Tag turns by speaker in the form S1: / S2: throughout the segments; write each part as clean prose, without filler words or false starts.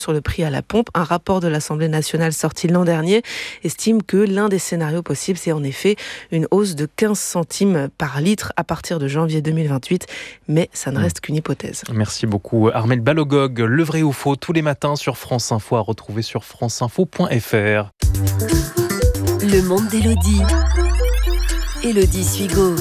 S1: Sur le prix à la pompe, un rapport de l'Assemblée nationale sorti l'an dernier estime que l'un des scénarios possibles, c'est en effet une hausse de 15 centimes par litre à partir de janvier 2028. Mais ça ne reste qu'une hypothèse.
S2: Merci beaucoup Armelle Balogog. Le vrai ou faux tous les matins sur France Info, à retrouver sur franceinfo.fr.
S3: Le monde d'Élodie. Élodie Suigo.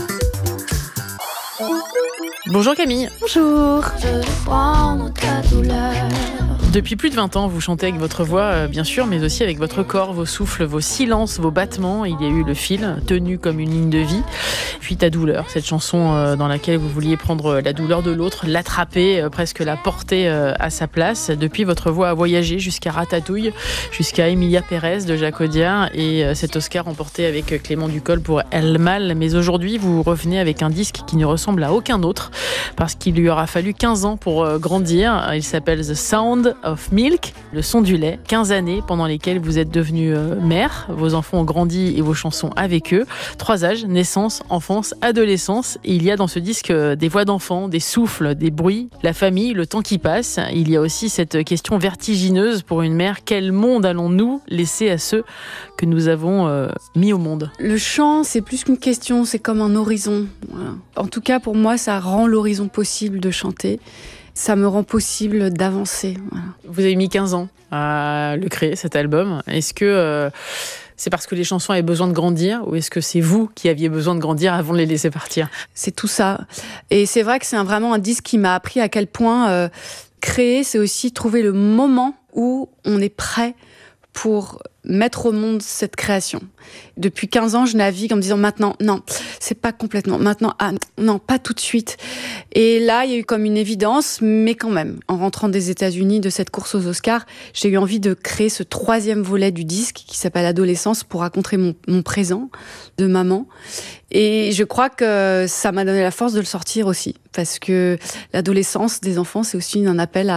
S4: Bonjour Camille.
S5: Bonjour. Je vais prendre ta douleur.
S4: Depuis plus de 20 ans, vous chantez avec votre voix, bien sûr, mais aussi avec votre corps, vos souffles, vos silences, vos battements. Il y a eu le fil, tenu comme une ligne de vie. Puis Ta douleur, cette chanson dans laquelle vous vouliez prendre la douleur de l'autre, l'attraper, presque la porter à sa place. Depuis, votre voix a voyagé jusqu'à Ratatouille, jusqu'à Emilia Pérez de Jacques Audiard et cet Oscar remporté avec Clément Ducol pour El Mal. Mais aujourd'hui, vous revenez avec un disque qui ne ressemble à aucun autre parce qu'il lui aura fallu 15 ans pour grandir. Il s'appelle The Sound of Milk, le son du lait. 15 années pendant lesquelles vous êtes devenue mère. Vos enfants ont grandi et vos chansons avec eux. 3 âges, naissance, enfance, adolescence. Et il y a dans ce disque des voix d'enfants, des souffles, des bruits, la famille, le temps qui passe. Il y a aussi cette question vertigineuse pour une mère. Quel monde allons-nous laisser à ceux que nous avons mis au monde ?
S5: Le chant, c'est plus qu'une question, c'est comme un horizon. Voilà. En tout cas, pour moi, ça rend l'horizon possible de chanter. Ça me rend possible d'avancer. Voilà.
S4: Vous avez mis 15 ans à le créer, cet album. Est-ce que c'est parce que les chansons avaient besoin de grandir ou est-ce que c'est vous qui aviez besoin de grandir avant de les laisser partir ?
S5: C'est tout ça. Et c'est vrai que c'est vraiment un disque qui m'a appris à quel point créer, c'est aussi trouver le moment où on est prêt pour mettre au monde cette création. Depuis 15 ans, je navigue en me disant maintenant, non, c'est pas complètement. Maintenant, ah non, pas tout de suite. Et là, il y a eu comme une évidence, mais quand même, en rentrant des États-Unis de cette course aux Oscars, j'ai eu envie de créer ce 3e volet du disque qui s'appelle Adolescence pour raconter mon présent de maman. Et je crois que ça m'a donné la force de le sortir aussi, parce que l'adolescence des enfants, c'est aussi un appel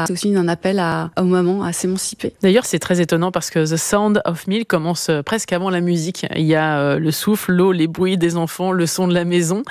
S5: aux mamans à s'émanciper.
S4: D'ailleurs, c'est très étonnant parce que The Sound of Milk commence presque avant la musique. Il y a le souffle, l'eau, les bruits des enfants, le son de la maison.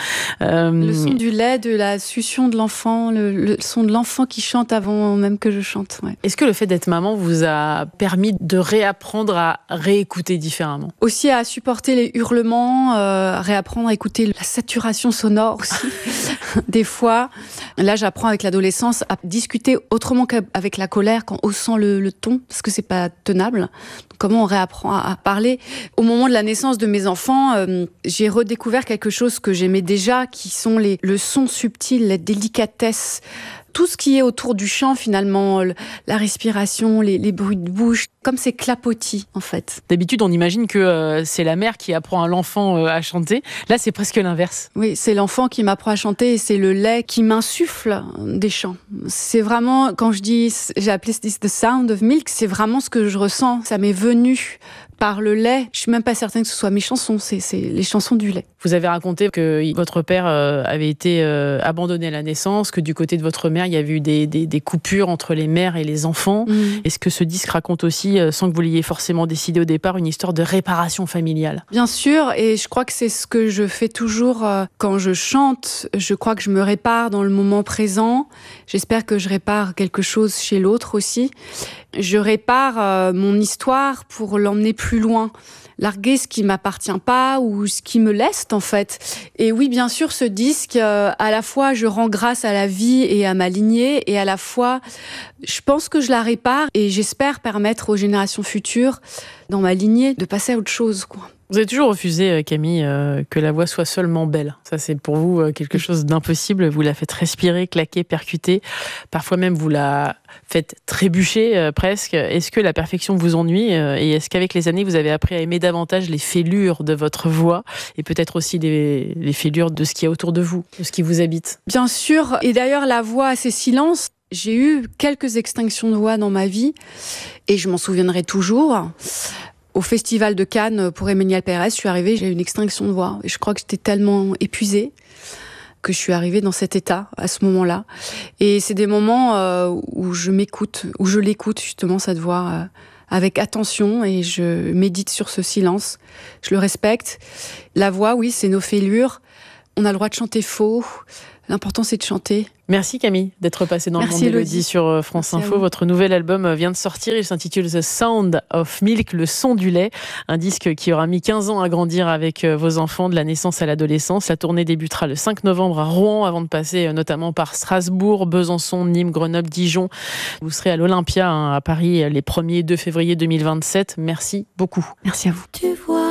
S5: Le son du lait, de la succion de l'enfant, le son de l'enfant qui chante avant même que je chante. Ouais.
S4: Est-ce que le fait d'être maman vous a permis de réapprendre à réécouter différemment ?
S5: Aussi à supporter les hurlements, réapprendre à écouter la saturation sonore aussi. Des fois, là j'apprends avec l'adolescence à discuter autrement qu'avec la colère, qu'en haussant le ton, parce que c'est pas tenable. Comment on réapprend à parler. Au moment de la naissance de mes enfants, j'ai redécouvert quelque chose que j'aimais déjà, qui sont le son subtil, la délicatesse, tout ce qui est autour du chant finalement, la respiration, les bruits de bouche, comme c'est clapotis en fait.
S4: D'habitude, on imagine que c'est la mère qui apprend à l'enfant à chanter. Là, c'est presque l'inverse.
S5: Oui, c'est l'enfant qui m'apprend à chanter et c'est le lait qui m'insuffle des chants. C'est vraiment, quand j'ai appelé ce disque The Sound of Milk, c'est vraiment ce que je ressens. Ça m'est venu par le lait. Je suis même pas certaine que ce soit mes chansons, c'est les chansons du lait.
S4: Vous avez raconté que votre père avait été abandonné à la naissance, que du côté de votre mère, il y avait eu des coupures entre les mères et les enfants. Est-ce que ce disque raconte aussi, sans que vous l'ayez forcément décidé au départ, une histoire de réparation familiale ?
S5: Bien sûr, et je crois que c'est ce que je fais toujours quand je chante. Je crois que je me répare dans le moment présent. J'espère que je répare quelque chose chez l'autre aussi. Je répare mon histoire pour l'emmener plus loin. Larguer ce qui m'appartient pas ou ce qui me leste en fait. Et oui, bien sûr, ce disque, à la fois je rends grâce à la vie et à ma lignée, et à la fois je pense que je la répare et j'espère permettre aux générations futures dans ma lignée de passer à autre chose, quoi.
S4: Vous avez toujours refusé, Camille, que la voix soit seulement belle. Ça, c'est pour vous quelque chose d'impossible. Vous la faites respirer, claquer, percuter. Parfois même, vous la faites trébucher presque. Est-ce que la perfection vous ennuie ? Et est-ce qu'avec les années, vous avez appris à aimer davantage les fêlures de votre voix et peut-être aussi les fêlures de ce qui est autour de vous, de ce qui vous habite ?
S5: Bien sûr. Et d'ailleurs, la voix a ses silences. J'ai eu quelques extinctions de voix dans ma vie et je m'en souviendrai toujours. Au Festival de Cannes, pour Emilia Pérez, je suis arrivée, j'ai eu une extinction de voix. Et je crois que j'étais tellement épuisée que je suis arrivée dans cet état, à ce moment-là. Et c'est des moments où je m'écoute, où je l'écoute, justement, cette voix, avec attention, et je médite sur ce silence. Je le respecte. La voix, oui, c'est nos fêlures. on a le droit de chanter faux. L'important, c'est de chanter.
S4: Merci Camille d'être passée dans le monde d'Élodie sur France Info. Votre nouvel album vient de sortir, il s'intitule The Sound of Milk, le son du lait. Un disque qui aura mis 15 ans à grandir avec vos enfants de la naissance à l'adolescence. La tournée débutera le 5 novembre à Rouen avant de passer notamment par Strasbourg, Besançon, Nîmes, Grenoble, Dijon. Vous serez à l'Olympia à Paris les 1er et 2 février 2027. Merci beaucoup.
S5: Merci à vous.
S3: Tu vois